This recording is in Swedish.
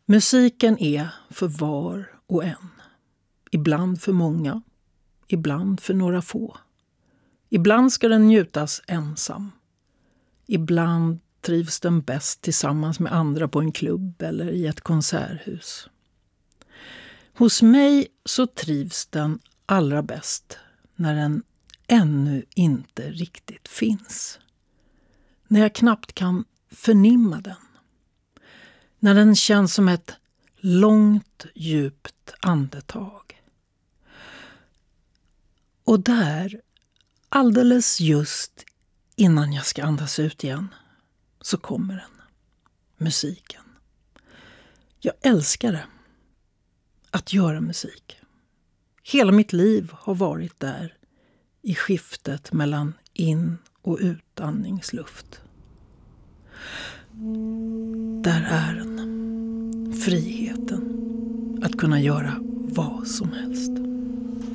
Musiken är för var och en. Ibland för många, ibland för några få. Ibland ska den njutas ensam. Ibland trivs den bäst tillsammans med andra på en klubb eller i ett konserthus. Hos mig så trivs den allra bäst när den ännu inte riktigt finns. När jag knappt kan förnimma den. När den känns som ett långt, djupt andetag. Och där, alldeles just innan jag ska andas ut igen, så kommer den. Musiken. Jag älskar det. Att göra musik. Hela mitt liv har varit där i skiftet mellan in- och utandningsluft. Där är den. Friheten. Att kunna göra vad som helst.